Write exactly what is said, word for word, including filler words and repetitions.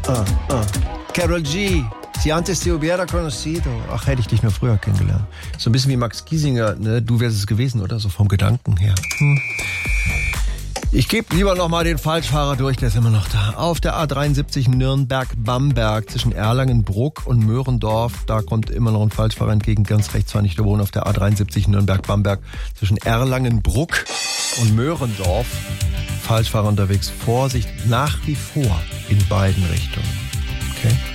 Ah, ah. Carol G. Si antes te hubiera conocido. Ach, hätte ich dich nur früher kennengelernt. So ein bisschen wie Max Giesinger, ne? Du wärst es gewesen, oder? So vom Gedanken her. Hm. Ich gebe lieber noch mal den Falschfahrer durch, der ist immer noch da. Auf der A dreiundsiebzig Nürnberg-Bamberg zwischen Erlangen-Bruck und Möhrendorf. Da kommt immer noch ein Falschfahrer entgegen. Ganz rechts war nicht der Wohnen auf der A dreiundsiebzig Nürnberg-Bamberg zwischen Erlangen-Bruck und Möhrendorf. Falschfahrer unterwegs. Vorsicht nach wie vor in beiden Richtungen. Okay?